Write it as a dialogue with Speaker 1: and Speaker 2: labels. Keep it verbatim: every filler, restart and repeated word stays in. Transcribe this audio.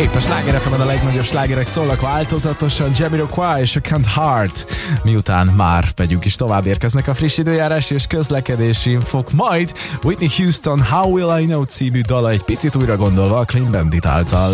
Speaker 1: Épp a Sláger ef emen a legnagyobb slágerek szólnak változatosan, Jamiroquai és a Can't Heart. Miután már megyünk is tovább, érkeznek a friss időjárási és közlekedési infok, majd Whitney Houston How Will I Know című dala egy picit újra gondolva a Clean Bandit által.